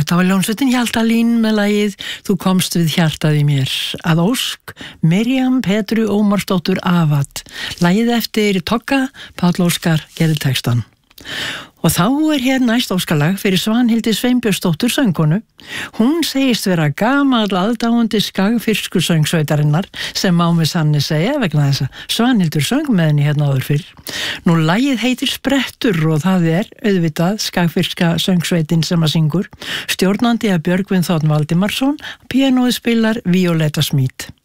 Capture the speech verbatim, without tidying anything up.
Þetta var hljómsveitin Hjaltalín með lagið Þú komst við hjartað í mér. Að ósk Mirjam Petru Ómarsdóttur Avat. Lagið eftir Togga, Páll Óskar gerði textan. Og þá er hér næst óskalag fyrir Svanhildi Sveinbjörnsdóttur söngkonu. Hún segist vera gamall aðdáandi skagfirsku söngsveitarinnar sem má með sanni segja vegna þess að Svanhildur söng með henni hérna áður fyrr. Nú lagið heitir Sprettur og það er auðvitað skagfirska söngsveitin sem að syngur. Stjórnandi að Björgvin Þ. Valdimarsson, píanóið spilar Violetta Smith.